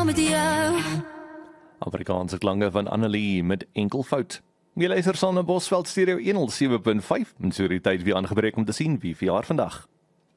saam met jou. Afrikaanse klanke van Annelie met enkelvoud. Jy luister saam na Bosveld Stereo 107.5 en so die tyd weer aangebreek om te sien wie verjaar vandag.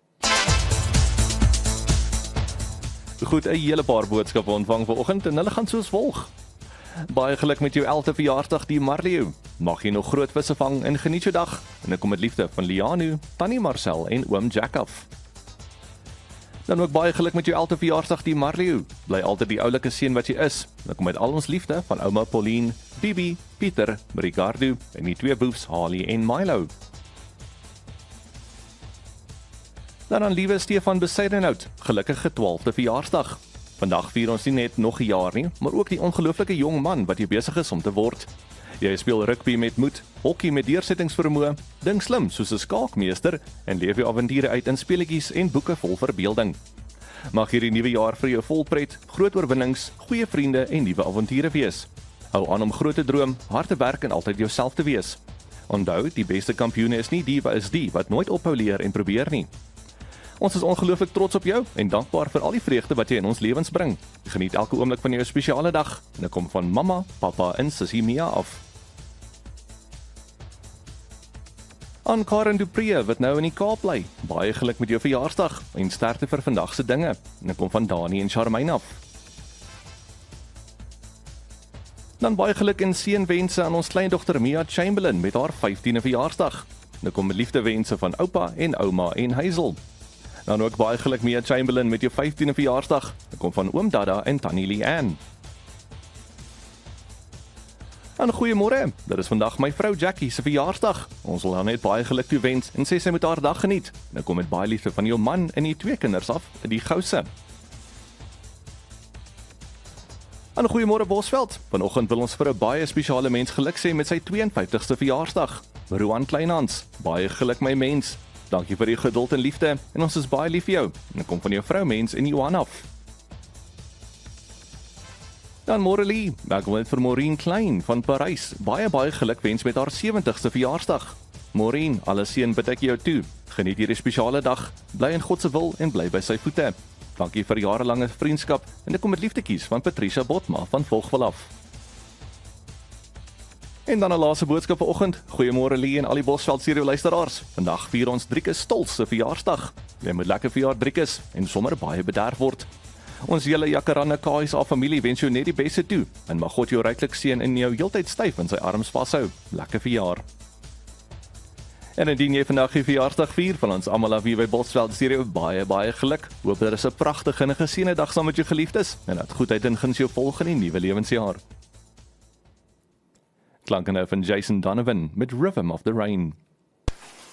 Goed, 'n hele paar boodskappe ontvang vanoggend en hulle gaan soos volg. Baie geluk met jou 11de verjaarsdag, die Marleo. Mag jy nog groot visse vang en geniet jou dag. En ek kom met liefde van Lianu, Tannie Marcel en oom Jack af. Dan ook baie geluk met jou 11de verjaarsdag, die Marleo. Bly altyd die oulike seun wat jy is. Ek kom met al ons liefde van ouma Pauline, Bibi, Pieter, Ricardo en die twee boefs Harley en Milo. Dan aan liewe Stefan Besuidenhout, gelukkige 12de verjaarsdag. Vandag vier ons nie net nog 'n jaar nie, maar ook die ongelooflike jong man wat jy besig is om te word. Jy speel rugby met moed, hokkie met deursettingsvermoë, dink slim soos 'n skaakmeester en leef jou avonture uit in speletjies en boeke vol verbeelding. Mag hierdie nuwe jaar vir jou vol pret, groot oorwinnings, goeie vriende en nuwe avonture wees. Hou aan om groot te droom, hard te werk en altyd jouself te wees. Onthou, die beste kampioene is nie die wat nooit ophou leer en probeer nie. Ons is ongelooflik trots op jou en dankbaar vir al die vreugde wat jy in ons lewens bring. Geniet elke oomblik van jou spesiale dag. En ek kom van mamma, pappa en sussie Mia af. Aan Karen Dupree wat nou in die Kaap bly. Baie geluk met jou verjaarsdag en sterkte vir vandag se dinge. En ek kom van Dani en Charmaine af. Dan baie geluk en seënwense aan ons kleindogter Mia Chamberlain met haar 15de verjaarsdag. En ek kom met liefdewense van oupa en ouma en Hazel. Dan ook baie geluk Mia Chamberlain met jou 15de verjaarsdag. Ek kom van oom Dada en tannie Leanne. En goeiemôre, dit is vandag my vrou Jackie se verjaarsdag. Ons wil haar net baie geluk toewens en sê sy moet haar dag geniet. En ek kom met baie liefde van jou man en die twee kinders af, die Gouse. En goeiemôre Bosveld. Vanoggend wil ons vir 'n baie spesiale mens geluk sê met sy 52ste verjaarsdag. Roan Kleinhans, baie geluk my mens. Dankie vir die geduld en liefde en ons is baie lief vir jou. En ek kom van jou vrou mens en Johan af. Dan Morelie, ek wil net vir Maureen Klein van Parys baie geluk wens met haar 70ste verjaarsdag. Maureen, alle seën bid ek jou toe. Geniet hierdie spesiale dag, bly in God se wil en bly by sy voete. Dankie vir jarelange vriendskap en ek kom met liefdetjies van Patricia Botma van Volgwil af. En dan 'n laaste boodskap vanoggend. Goeiemôre Lee en al die Bosveld Stereo luisteraars. Vandag vier ons Driekus Stolz se verjaarsdag. Jy moet lekker verjaar Driekus en sommer baie bederf word. Ons hele Jacaranda KSA familie wens jou net die beste toe en mag God jou ryklik seën en jou heeltyd styf in sy arms vashou. Lekker verjaar. En indien jy vandag die verjaarsdag vier van ons almal af hier by Bosveld Stereo, baie geluk. Hoop dit is 'n pragtige en 'n geseënde dag saam met jou geliefdes en dat goedheid en guns jou volg in die nuwe lewensjaar. Klanke nou van Jason Donovan met Rhythm of the Rain.